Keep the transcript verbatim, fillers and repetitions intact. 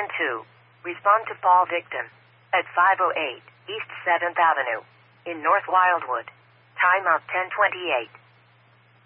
one two. Respond to fall victim at five oh eight East seventh Avenue in North Wildwood. Time of ten twenty-eight.